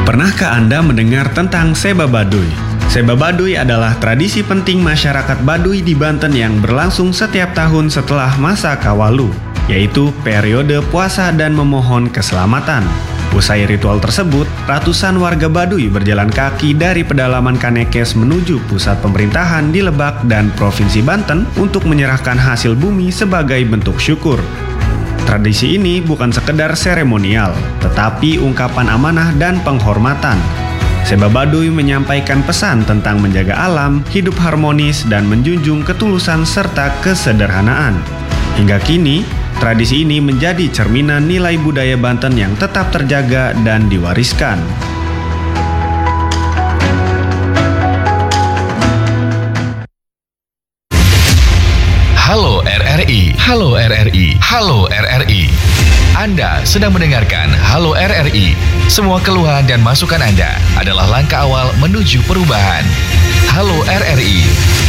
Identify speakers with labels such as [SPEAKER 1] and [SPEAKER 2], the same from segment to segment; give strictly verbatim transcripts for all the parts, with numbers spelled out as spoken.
[SPEAKER 1] Pernahkah Anda mendengar tentang Seba Baduy? Seba Baduy adalah tradisi penting masyarakat Baduy di Banten yang berlangsung setiap tahun setelah masa Kawalu, yaitu periode puasa dan memohon keselamatan. Usai ritual tersebut, ratusan warga Baduy berjalan kaki dari pedalaman Kanekes menuju pusat pemerintahan di Lebak dan Provinsi Banten untuk menyerahkan hasil bumi sebagai bentuk syukur. Tradisi ini bukan sekedar seremonial, tetapi ungkapan amanah dan penghormatan. Seba Baduy menyampaikan pesan tentang menjaga alam, hidup harmonis, dan menjunjung ketulusan serta kesederhanaan. Hingga kini, tradisi ini menjadi cerminan nilai budaya Banten yang tetap terjaga dan diwariskan.
[SPEAKER 2] Halo R R I, Halo R R I, Halo R R I. Anda sedang mendengarkan Halo R R I. Semua keluhan dan masukan Anda adalah langkah awal menuju perubahan. Halo R R I.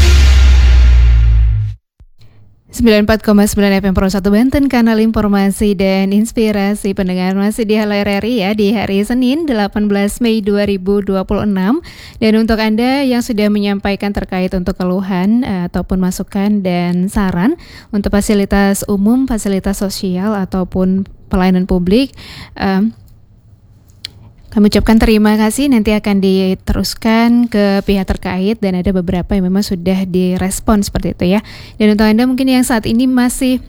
[SPEAKER 3] sembilan puluh empat koma sembilan F M Pro satu Banten, kanal informasi dan inspirasi pendengar, masih di Halo R R I ya, di hari Senin delapan belas Mei dua ribu dua puluh enam. Dan untuk Anda yang sudah menyampaikan terkait untuk keluhan eh, ataupun masukan dan saran untuk fasilitas umum, fasilitas sosial ataupun pelayanan publik, eh, kami ucapkan terima kasih, nanti akan diteruskan ke pihak terkait dan ada beberapa yang memang sudah direspon seperti itu ya. Dan untuk Anda mungkin yang saat ini masih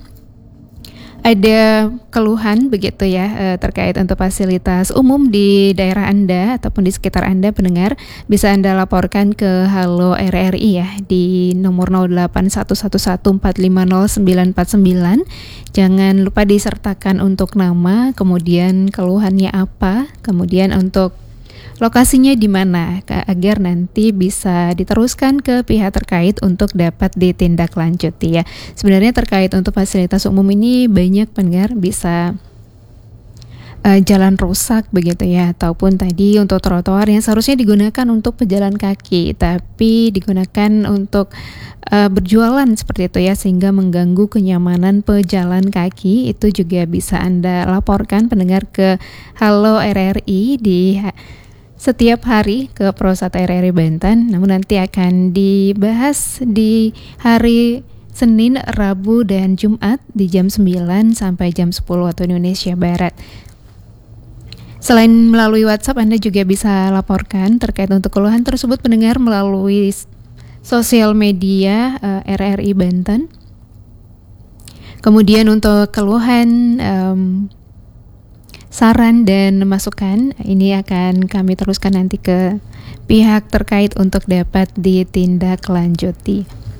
[SPEAKER 3] ada keluhan begitu ya eh, terkait untuk fasilitas umum di daerah Anda ataupun di sekitar Anda pendengar, bisa Anda laporkan ke Halo R R I ya di nomor nol delapan satu satu satu empat lima nol sembilan empat sembilan. Jangan lupa disertakan untuk nama, kemudian keluhannya apa, kemudian untuk lokasinya di mana, agar nanti bisa diteruskan ke pihak terkait untuk dapat ditindaklanjuti ya. Sebenarnya terkait untuk fasilitas umum ini banyak pendengar, bisa uh, jalan rusak begitu ya, ataupun tadi untuk trotoar yang seharusnya digunakan untuk pejalan kaki tapi digunakan untuk uh, berjualan seperti itu ya, sehingga mengganggu kenyamanan pejalan kaki. Itu juga bisa Anda laporkan pendengar ke Halo R R I di setiap hari ke Prosat R R I Banten, namun nanti akan dibahas di hari Senin, Rabu, dan Jumat di jam sembilan sampai jam sepuluh waktu Indonesia Barat. Selain melalui WhatsApp, Anda juga bisa laporkan terkait untuk keluhan tersebut pendengar melalui sosial media uh, R R I Banten. Kemudian untuk keluhan, um, saran dan masukan ini akan kami teruskan nanti ke pihak terkait untuk dapat ditindaklanjuti.